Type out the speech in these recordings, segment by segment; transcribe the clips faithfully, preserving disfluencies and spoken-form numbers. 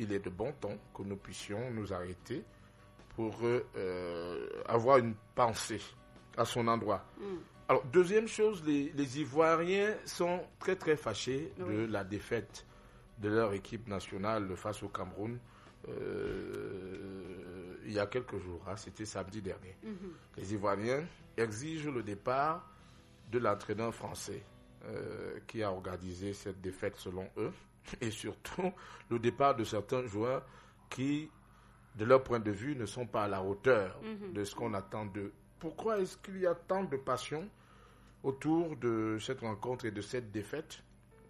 il est de bon ton que nous puissions nous arrêter pour euh, avoir une pensée à son endroit. Mm. Alors, deuxième chose, les, les Ivoiriens sont très très fâchés oui. de la défaite de leur équipe nationale face au Cameroun euh, il y a quelques jours, hein, c'était samedi dernier. Mm-hmm. Les Ivoiriens exigent le départ de l'entraîneur français euh, qui a organisé cette défaite selon eux, et surtout le départ de certains joueurs qui, de leur point de vue, ne sont pas à la hauteur mm-hmm. de ce qu'on attend d'eux. Pourquoi est-ce qu'il y a tant de passion autour de cette rencontre et de cette défaite?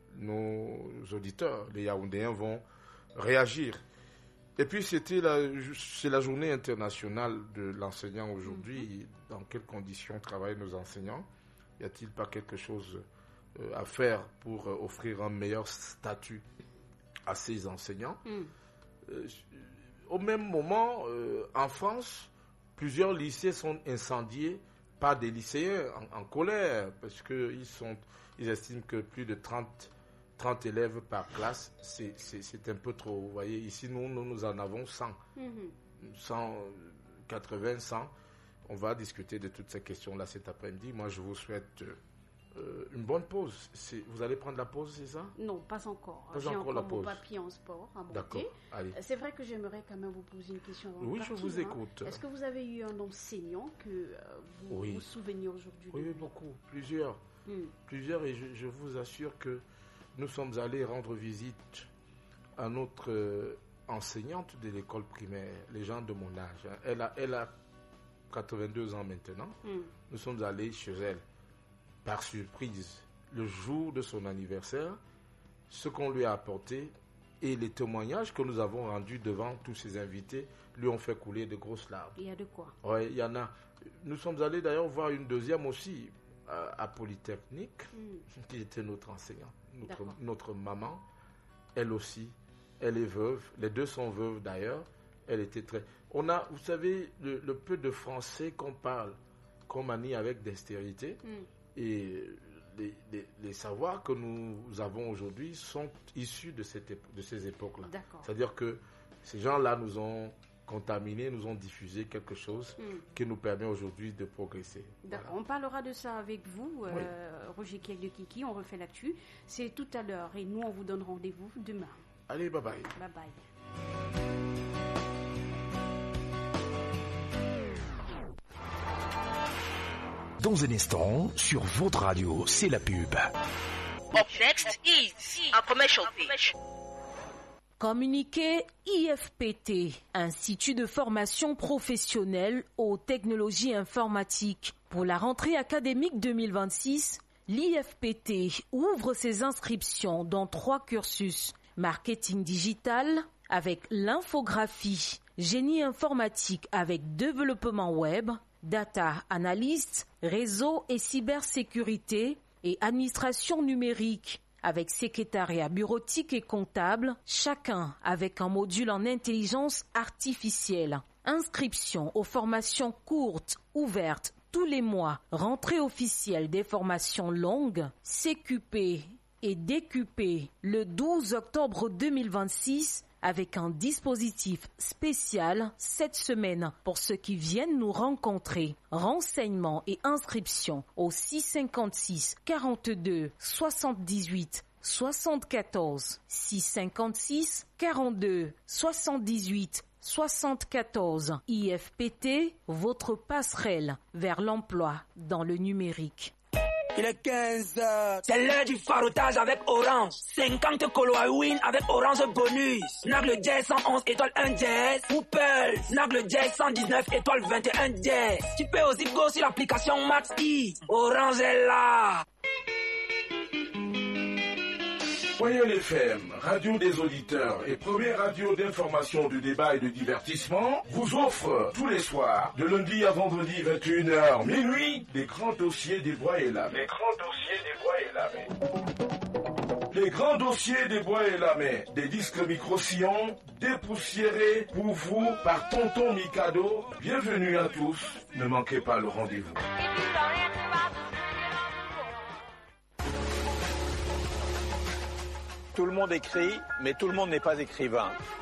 Nos auditeurs, les Yaoundéens, vont réagir. Et puis, c'était la, c'est la journée internationale de l'enseignant aujourd'hui. Mm-hmm. Dans quelles conditions travaillent nos enseignants? Y a-t-il pas quelque chose euh, à faire pour euh, offrir un meilleur statut à ces enseignants? Mm. euh, Au même moment, euh, en France, plusieurs lycées sont incendiés par des lycéens en, en colère parce qu'ils sont, ils estiment que plus de trente, trente élèves par classe, c'est, c'est, c'est un peu trop. Vous voyez, ici, nous, nous, nous en avons cent, mm-hmm. cent quatre-vingts, cent. On va discuter de toutes ces questions-là cet après-midi. Moi, je vous souhaite euh, une bonne pause. C'est, vous allez prendre la pause, c'est ça? Non, pas encore. Pas J'ai encore, encore la mon pause. papier en sport à monter. D'accord. Allez. C'est vrai que j'aimerais quand même vous poser une question avant Oui, de partir, je vous écoute. Hein. Est-ce que vous avez eu un enseignant que euh, vous oui. vous souvenez aujourd'hui? Oui, oui, beaucoup. Plusieurs. Hmm. Plusieurs, et je, je vous assure que nous sommes allés rendre visite à notre euh, enseignante de l'école primaire, les gens de mon âge. Hein. Elle a, elle a quatre-vingt-deux ans maintenant. Mm. Nous sommes allés chez elle par surprise le jour de son anniversaire, ce qu'on lui a apporté et les témoignages que nous avons rendus devant tous ces invités lui ont fait couler de grosses larmes. Il y a de quoi? Oui, il y en a. Nous sommes allés d'ailleurs voir une deuxième aussi à, à Polytechnique, mm. qui était notre enseignante, notre, notre maman. Elle aussi, elle est veuve. Les deux sont veuves d'ailleurs. Elle était très... On a, vous savez, le, le peu de français qu'on parle, qu'on manie avec dextérité, mm. et les, les, les savoirs que nous avons aujourd'hui sont issus de, cette épo- de ces époques-là. D'accord. C'est-à-dire que ces gens-là nous ont contaminés, nous ont diffusé quelque chose mm. qui nous permet aujourd'hui de progresser. D'accord. Voilà. On parlera de ça avec vous, euh, oui. Roger Kiek de Kiki. On refait l'actu. C'est tout à l'heure et nous, on vous donne rendez-vous demain. Allez, bye bye. Bye bye. Dans un instant, sur votre radio, c'est la pub. Up next is a commercial page. Communiqué I F P T, Institut de formation professionnelle aux technologies informatiques. Pour la rentrée académique deux mille vingt-six, l'I F P T ouvre ses inscriptions dans trois cursus. Marketing digital avec l'infographie, génie informatique avec développement web, data analyst, réseau et cybersécurité et administration numérique avec secrétariat bureautique et comptable, chacun avec un module en intelligence artificielle. Inscription aux formations courtes, ouvertes tous les mois, rentrée officielle des formations longues, C Q P et D Q P le douze octobre deux mille vingt-six avec un dispositif spécial cette semaine pour ceux qui viennent nous rencontrer. Renseignements et inscriptions au six cinquante-six quarante-deux soixante-dix-huit soixante-quatorze six cinquante-six quarante-deux soixante-dix-huit soixante-quatorze. I F P T, votre passerelle vers l'emploi dans le numérique. Il est quinze heures. C'est l'heure du farotage avec Orange. cinquante colos à win avec Orange bonus. Nagle Jazz cent onze étoile un Jazz. Ou Pulse. Nagle Jazz cent dix-neuf étoile vingt et un Jazz. Tu peux aussi go sur l'application Max E. Orange est là. Royal F M, radio des auditeurs et première radio d'information, de débat et de divertissement, vous offre tous les soirs, de lundi à vendredi vingt et une heures minuit, les grands dossiers des Bois et Lamé. Les grands dossiers des Bois et Lamé. Les grands dossiers des Bois et Lamé, des disques micro-sillons, dépoussiérés pour vous par Tonton Mikado. Bienvenue à tous, ne manquez pas le rendez-vous. Tout le monde écrit, mais tout le monde n'est pas écrivain.